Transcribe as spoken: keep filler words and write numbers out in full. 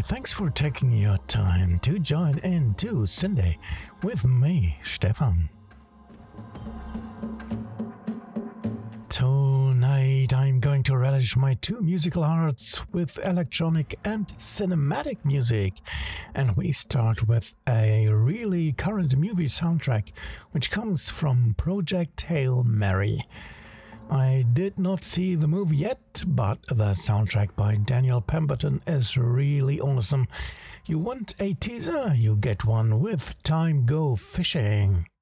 thanks for taking your time to join in to Sunday with me, Stefan. Tonight I'm going to relish my two musical hearts with electronic and cinematic music, and we start with a really current movie soundtrack which comes from Project Hail Mary. I did not see the movie yet, but the soundtrack by Daniel Pemberton is really awesome. You want a teaser? You get one with Time Go Fishing.